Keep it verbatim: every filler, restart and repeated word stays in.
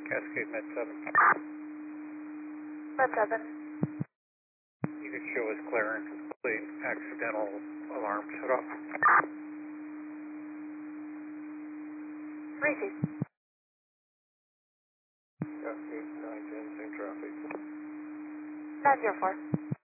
Cascade Med seven. Med seven. You can show us clear and complete. Accidental alarm shut off. Receive. Cascade nine ten, same traffic. nine zero four.